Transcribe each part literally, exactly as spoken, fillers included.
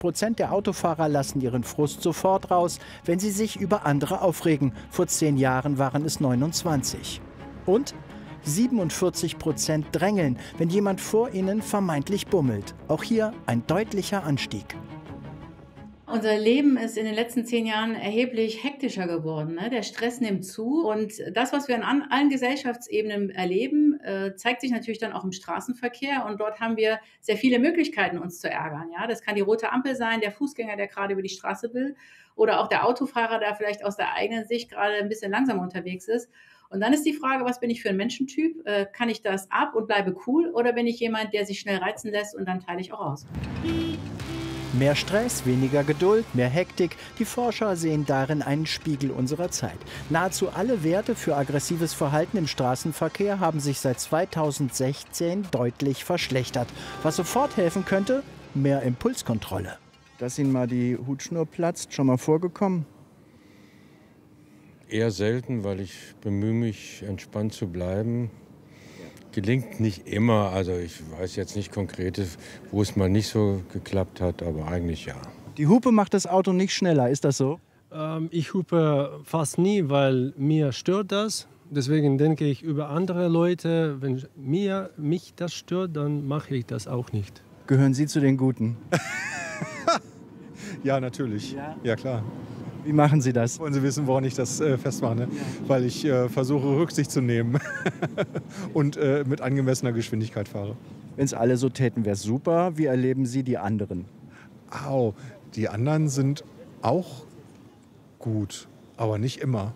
Prozent der Autofahrer lassen ihren Frust sofort raus, wenn sie sich über andere aufregen. Vor zehn Jahren waren es neunundzwanzig. Und siebenundvierzig Prozent drängeln, wenn jemand vor ihnen vermeintlich bummelt. Auch hier ein deutlicher Anstieg. Unser Leben ist in den letzten zehn Jahren erheblich hektischer geworden. Ne? Der Stress nimmt zu und das, was wir an allen Gesellschaftsebenen erleben, äh, zeigt sich natürlich dann auch im Straßenverkehr. Und dort haben wir sehr viele Möglichkeiten, uns zu ärgern. Ja? Das kann die rote Ampel sein, der Fußgänger, der gerade über die Straße will, oder auch der Autofahrer, der vielleicht aus der eigenen Sicht gerade ein bisschen langsamer unterwegs ist. Und dann ist die Frage, was bin ich für ein Menschentyp? Äh, kann ich das ab und bleibe cool? Oder bin ich jemand, der sich schnell reizen lässt und dann teile ich auch aus? Mehr Stress, weniger Geduld, mehr Hektik. Die Forscher sehen darin einen Spiegel unserer Zeit. Nahezu alle Werte für aggressives Verhalten im Straßenverkehr haben sich seit zweitausendsechzehn deutlich verschlechtert. Was sofort helfen könnte? Mehr Impulskontrolle. Dass Ihnen mal die Hutschnur platzt, schon mal vorgekommen? Eher selten, weil ich bemühe mich, entspannt zu bleiben. Gelingt nicht immer, also ich weiß jetzt nicht konkretes, wo es mal nicht so geklappt hat, aber eigentlich ja. Die Hupe macht das Auto nicht schneller, ist das so? Ähm, ich hupe fast nie, weil mir stört das. Deswegen denke ich über andere Leute, wenn mir, mich das stört, dann mache ich das auch nicht. Gehören Sie zu den Guten? Ja, natürlich. Ja, ja klar. Wie machen Sie das? Wollen Sie wissen, woran ich das äh, festmache? Ne? Ja. Weil ich äh, versuche, Rücksicht zu nehmen und äh, mit angemessener Geschwindigkeit fahre. Wenn es alle so täten, wäre es super. Wie erleben Sie die anderen? Au, die anderen sind auch gut, aber nicht immer.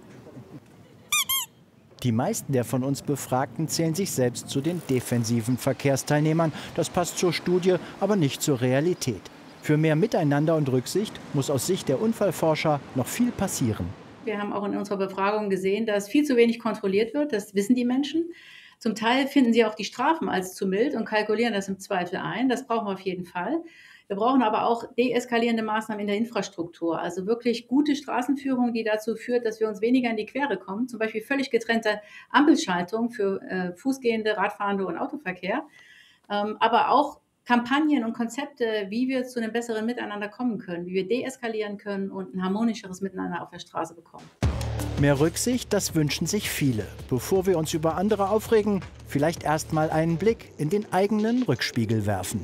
Die meisten der von uns Befragten zählen sich selbst zu den defensiven Verkehrsteilnehmern. Das passt zur Studie, aber nicht zur Realität. Für mehr Miteinander und Rücksicht muss aus Sicht der Unfallforscher noch viel passieren. Wir haben auch in unserer Befragung gesehen, dass viel zu wenig kontrolliert wird. Das wissen die Menschen. Zum Teil finden sie auch die Strafen als zu mild und kalkulieren das im Zweifel ein. Das brauchen wir auf jeden Fall. Wir brauchen aber auch deeskalierende Maßnahmen in der Infrastruktur. Also wirklich gute Straßenführung, die dazu führt, dass wir uns weniger in die Quere kommen. Zum Beispiel völlig getrennte Ampelschaltung für äh, Fußgehende, Radfahrende und Autoverkehr. Ähm, aber auch Kampagnen und Konzepte, wie wir zu einem besseren Miteinander kommen können, wie wir deeskalieren können und ein harmonischeres Miteinander auf der Straße bekommen. Mehr Rücksicht, das wünschen sich viele. Bevor wir uns über andere aufregen, vielleicht erst mal einen Blick in den eigenen Rückspiegel werfen.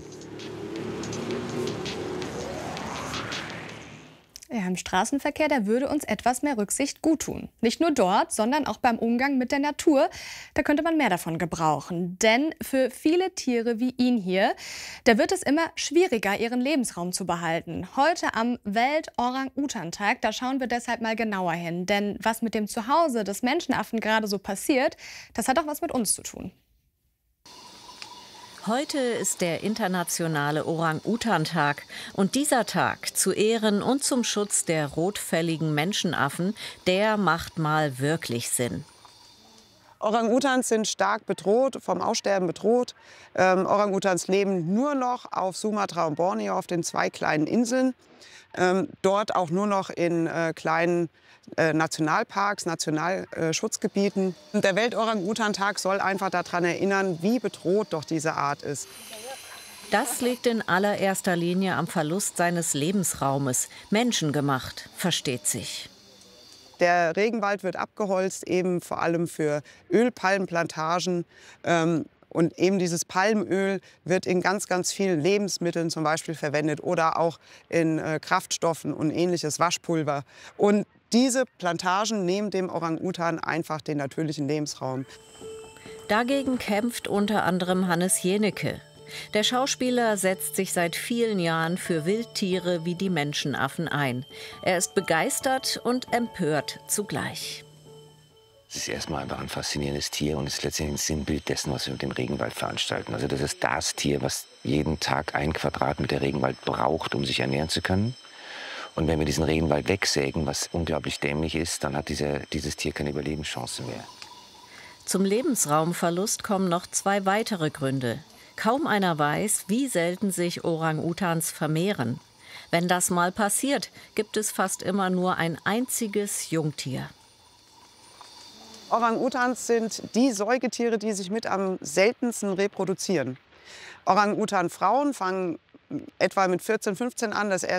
Ja, im Straßenverkehr, da würde uns etwas mehr Rücksicht guttun. Nicht nur dort, sondern auch beim Umgang mit der Natur. Da könnte man mehr davon gebrauchen. Denn für viele Tiere wie ihn hier, da wird es immer schwieriger, ihren Lebensraum zu behalten. Heute am Welt-Orang-Utan-Tag, da schauen wir deshalb mal genauer hin. Denn was mit dem Zuhause des Menschenaffen gerade so passiert, das hat auch was mit uns zu tun. Heute ist der internationale Orang-Utan-Tag und dieser Tag zu Ehren und zum Schutz der rotfälligen Menschenaffen, der macht mal wirklich Sinn. Orang-Utans sind stark bedroht, vom Aussterben bedroht. Ähm, Orang-Utans leben nur noch auf Sumatra und Borneo, auf den zwei kleinen Inseln. Ähm, dort auch nur noch in äh, kleinen äh, Nationalparks, Nationalschutzgebieten. Und der Welt-Orang-Utan-Tag soll einfach daran erinnern, wie bedroht doch diese Art ist. Das liegt in allererster Linie am Verlust seines Lebensraumes. Menschengemacht, versteht sich. Der Regenwald wird abgeholzt, eben vor allem für Ölpalmenplantagen. Ähm, Und eben dieses Palmöl wird in ganz, ganz vielen Lebensmitteln zum Beispiel verwendet oder auch in äh, Kraftstoffen und ähnliches, Waschpulver. Und diese Plantagen nehmen dem Orang-Utan einfach den natürlichen Lebensraum. Dagegen kämpft unter anderem Hannes Jenecke. Der Schauspieler setzt sich seit vielen Jahren für Wildtiere wie die Menschenaffen ein. Er ist begeistert und empört zugleich. Es ist erstmal einfach ein faszinierendes Tier und ist letztendlich ein Sinnbild dessen, was wir mit dem Regenwald veranstalten. Also das ist das Tier, was jeden Tag ein Quadratmeter Regenwald braucht, um sich ernähren zu können. Und wenn wir diesen Regenwald wegsägen, was unglaublich dämlich ist, dann hat diese, dieses Tier keine Überlebenschance mehr. Zum Lebensraumverlust kommen noch zwei weitere Gründe. Kaum einer weiß, wie selten sich Orang-Utans vermehren. Wenn das mal passiert, gibt es fast immer nur ein einziges Jungtier. Orang-Utans sind die Säugetiere, die sich mit am seltensten reproduzieren. Orang-Utan-Frauen fangen etwa mit vierzehn, fünfzehn an, das